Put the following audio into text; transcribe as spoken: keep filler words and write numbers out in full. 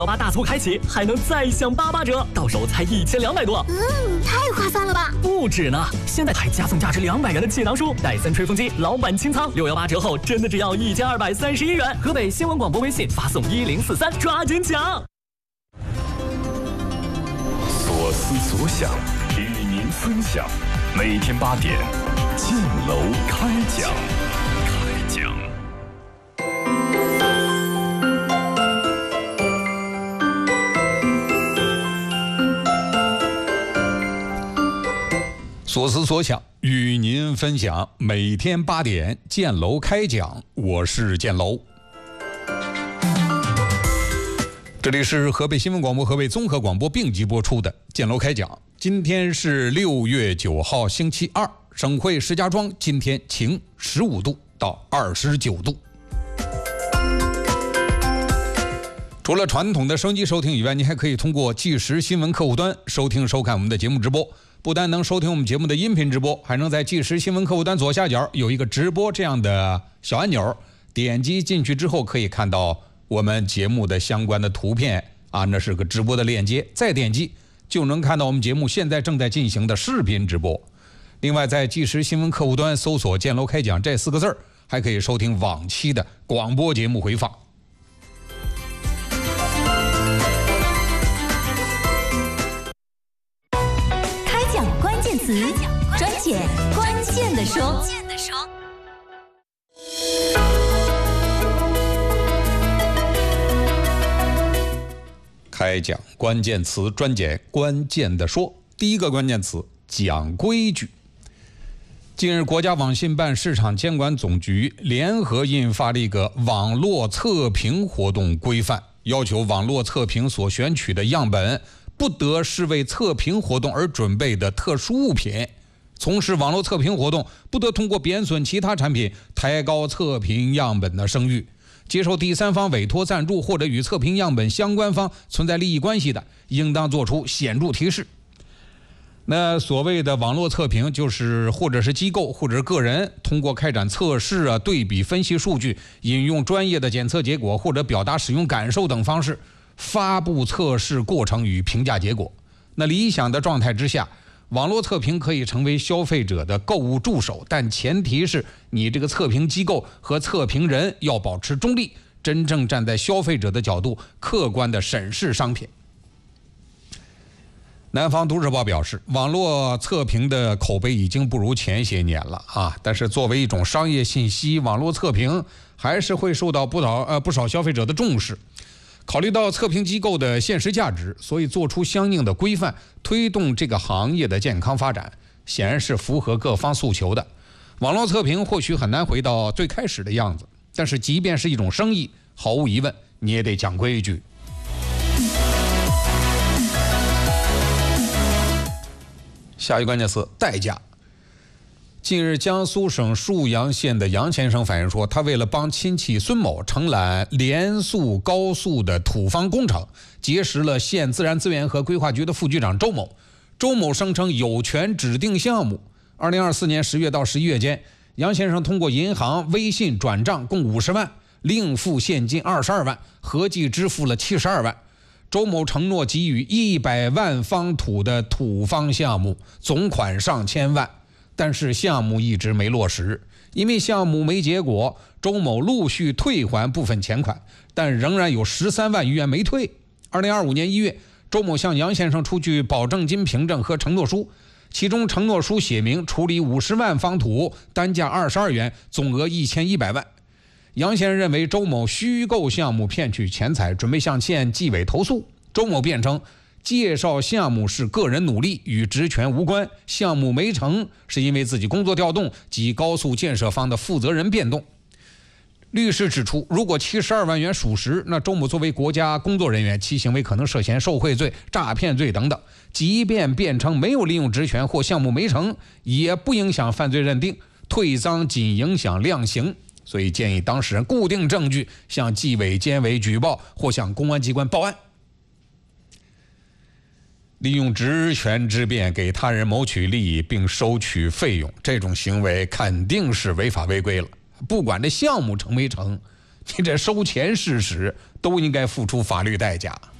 六八大促开启，还能再享八八折，到手才一千两百多。 嗯，太划算了吧！ 不止呢，现在还加送价值两百元的气囊书、戴森吹风机、老板清仓，六幺八折后真的只要一千二百三十一元。河北新闻广播微信发送一零四三，抓紧抢！ 所思所想，与您分享。每天八点，建楼开讲。开讲。 所思所想，与您分享。每天八点，建楼开讲，我是建楼。这里是河北新闻广播、河北综合广播并机播出的建楼开讲。今天是六月九号，星期二，省会石家庄今天晴，十五度到二十九度。除了传统的收音机收听以外，你还可以通过即时新闻客户端收听收看我们的节目直播。不但能收听我们节目的音频直播，还能在即时新闻客户端左下角有一个直播这样的小按钮，点击进去之后可以看到我们节目的相关的图片啊，那是个直播的链接，再点击就能看到我们节目现在正在进行的视频直播。另外，在即时新闻客户端搜索“建楼开讲”这四个字儿，还可以收听往期的广播节目回放。 专解关键的说， 开讲关键词，专解关键的说。第一个关键词，讲规矩。近日，国家网信办、市场监管总局联合印发了一个网络测评活动规范，要求网络测评所选取的样本不得是为测评活动而准备的特殊物品。从事网络测评活动不得通过贬损其他产品抬高测评样本的声誉。接受第三方委托赞助或者与测评样本相关方存在利益关系的，应当作出显著提示。那所谓的网络测评，就是或者是机构或者是个人通过开展测试啊、对比分析数据、引用专业的检测结果或者表达使用感受等方式发布测试过程与评价结果。那理想的状态之下，网络测评可以成为消费者的购物助手，但前提是你这个测评机构和测评人要保持中立，真正站在消费者的角度客观地审视商品。南方都市报表示，网络测评的口碑已经不如前些年了啊，但是作为一种商业信息，网络测评还是会受到不少呃不少消费者的重视。考虑到测评机构的现实价值，所以做出相应的规范，推动这个行业的健康发展，显然是符合各方诉求的。网络测评或许很难回到最开始的样子，但是即便是一种生意，毫无疑问你也得讲规矩。下一个关键词，代价。近日，江苏省沭阳县的杨先生反映说，他为了帮亲戚孙某承揽连速高速的土方工程，结识了县自然资源和规划局的副局长周某。周某声称有权指定项目。二零二四年十月到十一月间，杨先生通过银行、微信转账共五十万，另付现金二十二万，合计支付了七十二万。周某承诺给予一百万方土的土方项目，总款上千万。但是项目一直没落实，因为项目没结果，周某陆续退还部分钱款，但仍然有十三万余元没退。二零二五年一月，周某向杨先生出具保证金凭证和承诺书，其中承诺书写明处理五十万方土，单价二十二元，总额一千一百万。杨先生认为周某虚构项目骗取钱财，准备向县纪委投诉。周某辩称，介绍项目是个人努力，与职权无关，项目没成是因为自己工作调动及高速建设方的负责人变动。律师指出，如果七十二万元属实，那周某作为国家工作人员，其行为可能涉嫌受贿罪、诈骗罪等等。即便辩称没有利用职权或项目没成，也不影响犯罪认定，退赃仅影响量刑。所以建议当事人固定证据，向纪委监委举报或向公安机关报案。利用职权之便给他人谋取利益并收取费用，这种行为肯定是违法违规了。不管这项目成没成，你这收钱事实都应该付出法律代价。